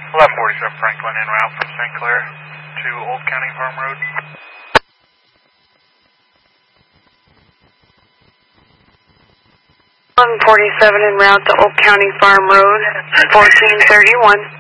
1147 Franklin en route from St. Clair to Old County Farm Road. 1147 en route to Old County Farm Road, 1431.